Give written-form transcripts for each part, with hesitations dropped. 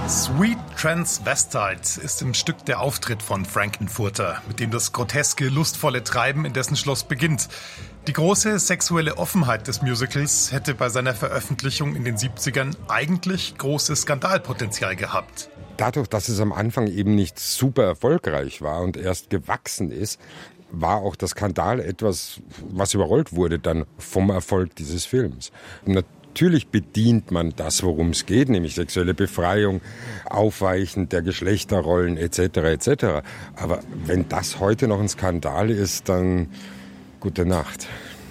Sweet Transvestite ist im Stück der Auftritt von Frank-N-Furter, mit dem das groteske, lustvolle Treiben in dessen Schloss beginnt. Die große sexuelle Offenheit des Musicals hätte bei seiner Veröffentlichung in den 70ern eigentlich großes Skandalpotenzial gehabt. Dadurch, dass es am Anfang eben nicht super erfolgreich war und erst gewachsen ist, war auch der Skandal etwas, was überrollt wurde dann vom Erfolg dieses Films. Natürlich bedient man das, worum es geht, nämlich sexuelle Befreiung, Aufweichen der Geschlechterrollen etc. etc. Aber wenn das heute noch ein Skandal ist, dann gute Nacht.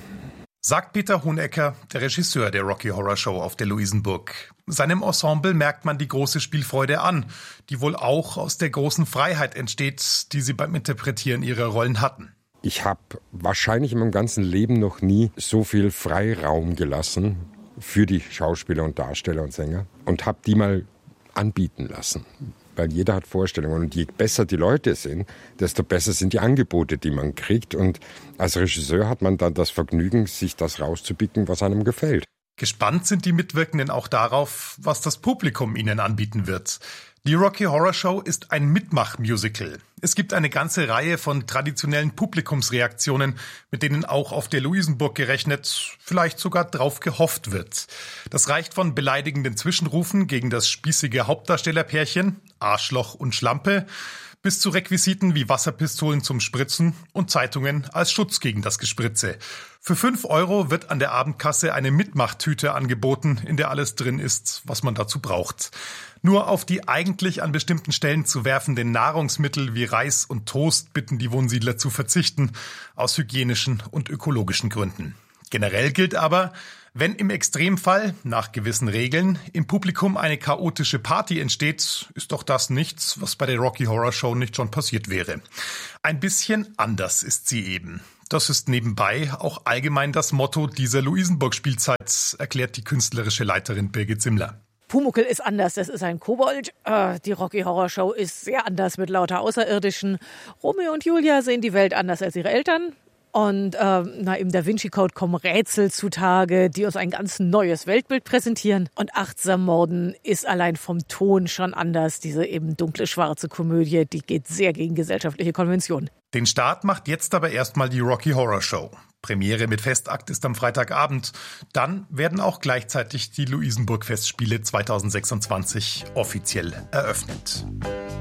Sagt Peter Hohenecker, der Regisseur der Rocky Horror Show auf der Luisenburg. Seinem Ensemble merkt man die große Spielfreude an, die wohl auch aus der großen Freiheit entsteht, die sie beim Interpretieren ihrer Rollen hatten. Ich habe wahrscheinlich in meinem ganzen Leben noch nie so viel Freiraum gelassen für die Schauspieler und Darsteller und Sänger und habe die mal anbieten lassen. Weil jeder hat Vorstellungen und je besser die Leute sind, desto besser sind die Angebote, die man kriegt. Und als Regisseur hat man dann das Vergnügen, sich das rauszupicken, was einem gefällt. Gespannt sind die Mitwirkenden auch darauf, was das Publikum ihnen anbieten wird. Die Rocky Horror Show ist ein Mitmach-Musical. Es gibt eine ganze Reihe von traditionellen Publikumsreaktionen, mit denen auch auf der Luisenburg gerechnet, vielleicht sogar drauf gehofft wird. Das reicht von beleidigenden Zwischenrufen gegen das spießige Hauptdarstellerpärchen, Arschloch und Schlampe, bis zu Requisiten wie Wasserpistolen zum Spritzen und Zeitungen als Schutz gegen das Gespritze. Für 5 € wird an der Abendkasse eine Mitmachtüte angeboten, in der alles drin ist, was man dazu braucht. Nur auf die eigentlich an bestimmten Stellen zu werfenden Nahrungsmittel wie Reis und Toast bitten die Wohnsiedler zu verzichten, aus hygienischen und ökologischen Gründen. Generell gilt aber, wenn im Extremfall, nach gewissen Regeln, im Publikum eine chaotische Party entsteht, ist doch das nichts, was bei der Rocky Horror Show nicht schon passiert wäre. Ein bisschen anders ist sie eben. Das ist nebenbei auch allgemein das Motto dieser Luisenburg-Spielzeit, erklärt die künstlerische Leiterin Birgit Simmler. Pumuckl ist anders, das ist ein Kobold. Die Rocky Horror Show ist sehr anders mit lauter Außerirdischen. Romeo und Julia sehen die Welt anders als ihre Eltern. Und im Da Vinci Code kommen Rätsel zutage, die uns ein ganz neues Weltbild präsentieren. Und Achtsam Morden ist allein vom Ton schon anders. Diese eben dunkle, schwarze Komödie, die geht sehr gegen gesellschaftliche Konventionen. Den Start macht jetzt aber erstmal die Rocky Horror Show. Premiere mit Festakt ist am Freitagabend. Dann werden auch gleichzeitig die Luisenburg-Festspiele 2026 offiziell eröffnet.